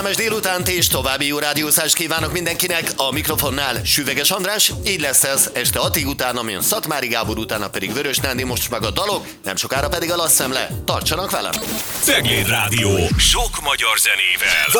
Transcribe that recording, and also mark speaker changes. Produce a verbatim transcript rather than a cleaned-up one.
Speaker 1: kellemes délutánt és további jó rádiózást kívánok mindenkinek. A mikrofonnál Süveges András, így lesz ez este hatig, utána jön Szatmári Gábor, utána pedig Vörös Nándi, most meg a dalok, nem sokára pedig a Lasszemle. Tartsanak velem!
Speaker 2: Cegléd Rádió, sok magyar zenével.